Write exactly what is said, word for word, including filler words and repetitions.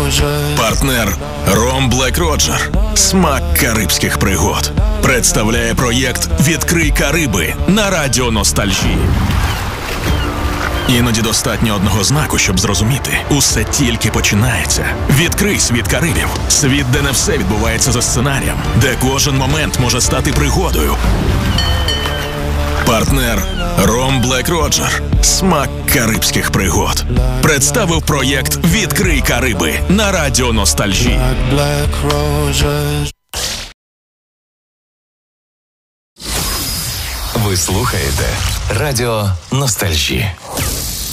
Партнер Ром Блек Роджер. Смак карибських пригод. Представляє проєкт «Відкрий Кариби» на Радіо Ностальжі. Іноді достатньо одного знаку, щоб зрозуміти. Усе тільки починається. Відкрий світ Карибів. Світ, де не все відбувається за сценарієм. Де кожен момент може стати пригодою. Партнер Ром Блек Роджер. Смак карибських пригод. Представив проєкт «Відкрий Кариби» на Радіо Ностальжі. Ви слухаєте Радіо Ностальжі.